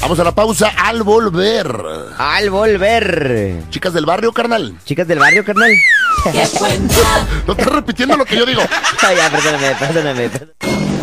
Vamos a la pausa al volver. Al volver. Chicas del barrio, carnal. Chicas del barrio, carnal. No estás repitiendo lo que yo digo. Ay, ya, perdóname.